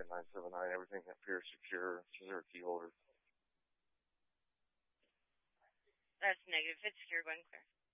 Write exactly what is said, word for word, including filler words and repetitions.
nine seven nine. Everything appears secure. Is there a key holder? That's negative. It's secure. Go ahead and clear.